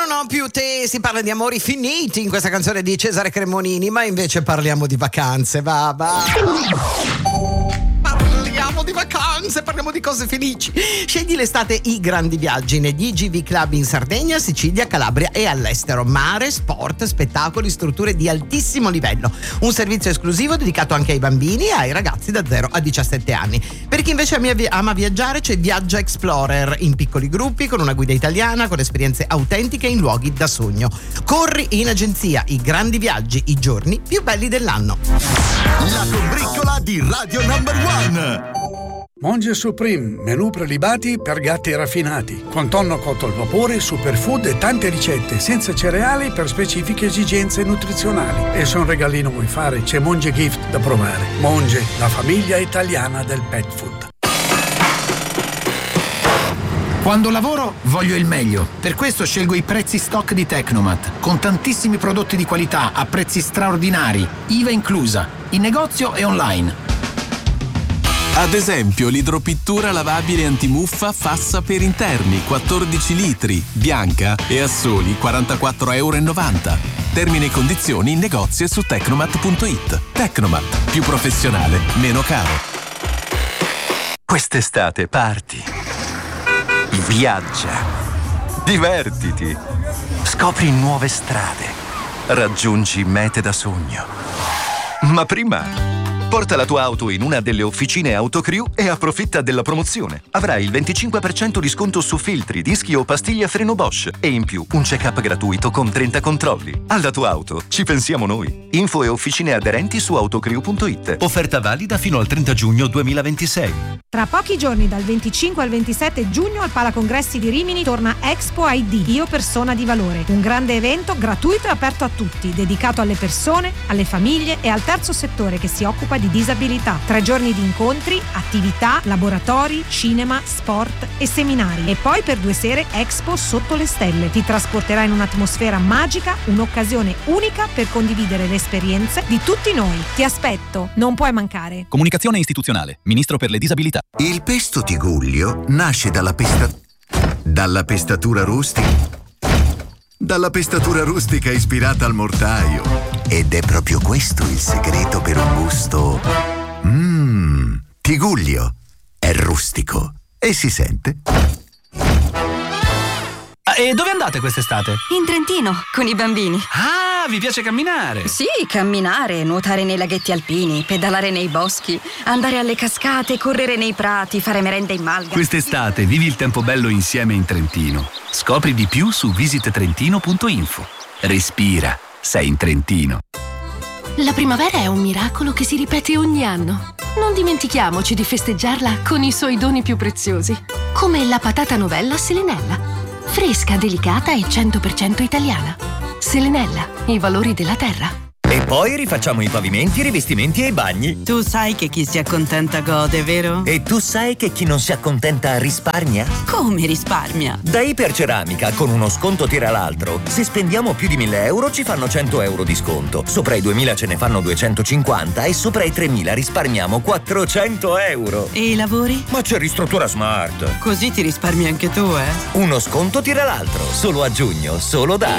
non ho più te, si parla di amori finiti in questa canzone di Cesare Cremonini, ma invece parliamo di vacanze, va. Parliamo di vacanze, parliamo di cose felici. Scegli l'estate i grandi viaggi negli IGV Club in Sardegna, Sicilia, Calabria e all'estero. Mare, sport, spettacoli, strutture di altissimo livello. Un servizio esclusivo dedicato anche ai bambini e ai ragazzi da 0 a 17 anni. Per chi invece ama viaggiare c'è Viaggia Explorer, in piccoli gruppi, con una guida italiana, con esperienze autentiche in luoghi da sogno. Corri in agenzia, i grandi viaggi, i giorni più belli dell'anno. La combriccola di Radio Number One. Monge Supreme, menù prelibati per gatti raffinati, con tonno cotto al vapore, superfood e tante ricette, senza cereali per specifiche esigenze nutrizionali. E se un regalino vuoi fare, c'è Monge Gift da provare. Monge, la famiglia italiana del pet food. Quando lavoro voglio il meglio, per questo scelgo i prezzi stock di Tecnomat, con tantissimi prodotti di qualità a prezzi straordinari, IVA inclusa, in negozio e online. Ad esempio l'idropittura lavabile antimuffa Fassa per interni 14 litri, bianca e a soli €44,90. Termini e condizioni in negozio e su tecnomat.it. Tecnomat, più professionale, meno caro. Quest'estate parti, viaggia, divertiti, scopri nuove strade, raggiungi mete da sogno. Ma prima porta la tua auto in una delle officine Autocrew e approfitta della promozione. Avrai il 25% di sconto su filtri, dischi o pastiglie a freno Bosch e in più un check-up gratuito con 30 controlli. Alla tua auto ci pensiamo noi. Info e officine aderenti su autocrew.it. Offerta valida fino al 30 giugno 2026. Tra pochi giorni, dal 25 al 27 giugno, al Palacongressi di Rimini torna Expo ID, Io Persona di Valore. Un grande evento gratuito e aperto a tutti, dedicato alle persone, alle famiglie e al terzo settore che si occupa di disabilità. 3 giorni di incontri, attività, laboratori, cinema, sport e seminari. E poi per 2 sere Expo sotto le stelle. Ti trasporterà in un'atmosfera magica, un'occasione unica per condividere le esperienze di tutti noi. Ti aspetto, non puoi mancare. Comunicazione istituzionale, Ministro per le disabilità. Il pesto Tigullio nasce dalla pestatura rustica. Dalla pestatura rustica ispirata al mortaio. Ed è proprio questo il segreto per un gusto. Tigullio è rustico e si sente. E dove andate quest'estate? In Trentino, con i bambini. Ah, vi piace camminare? Sì, camminare, nuotare nei laghetti alpini, pedalare nei boschi, andare alle cascate, correre nei prati, fare merenda in malga. Quest'estate vivi il tempo bello insieme in Trentino. Scopri di più su visittrentino.info. Respira, sei in Trentino. La primavera è un miracolo che si ripete ogni anno. Non dimentichiamoci di festeggiarla con i suoi doni più preziosi, come la patata novella Selenella. Fresca, delicata e 100% italiana. Selenella, i valori della terra. E poi rifacciamo i pavimenti, i rivestimenti e i bagni. Tu sai che chi si accontenta gode, vero? E tu sai che chi non si accontenta risparmia? Come risparmia? Da Iperceramica, con uno sconto tira l'altro. Se spendiamo più di 1.000 euro ci fanno 100 euro di sconto. Sopra i 2.000 ce ne fanno 250 e sopra i 3.000 risparmiamo 400 euro. E i lavori? Ma c'è Ristruttura Smart. Così ti risparmi anche tu, eh? Uno sconto tira l'altro. Solo a giugno, solo da